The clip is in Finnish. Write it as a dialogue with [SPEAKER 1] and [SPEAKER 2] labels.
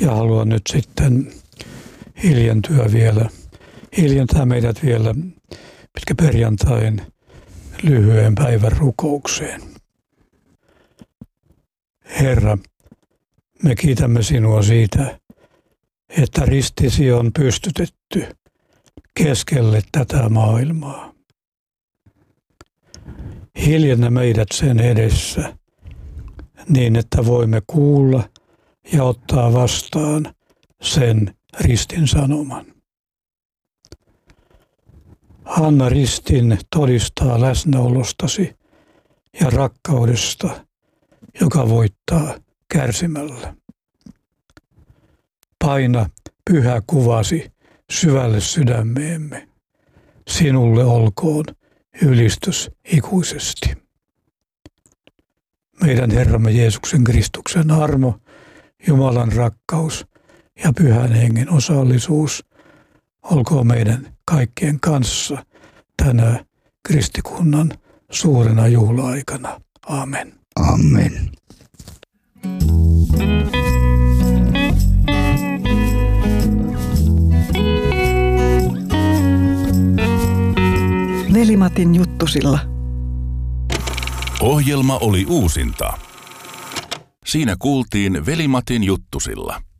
[SPEAKER 1] Ja haluan nyt sitten hiljentää meidät vielä pitkäperjantain lyhyen päivän rukoukseen. Herra, me kiitämme sinua siitä, että ristisi on pystytetty keskelle tätä maailmaa. Hiljennä meidät sen edessä niin, että voimme kuulla ja ottaa vastaan sen ristin sanoman. Anna ristin todistaa läsnäolostasi ja rakkaudesta, joka voittaa kärsimällä. Paina pyhä kuvasi syvälle sydämeemme. Sinulle olkoon ylistys ikuisesti. Meidän Herramme Jeesuksen Kristuksen armo, Jumalan rakkaus ja Pyhän Hengen osallisuus olkoon meidän kaikkien kanssa tänä kristikunnan suurena juhla-aikana. Amen.
[SPEAKER 2] Amen.
[SPEAKER 3] Veli-Matin juttusilla.
[SPEAKER 4] Ohjelma oli uusinta. Siinä kuultiin Veli-Matin juttusilla.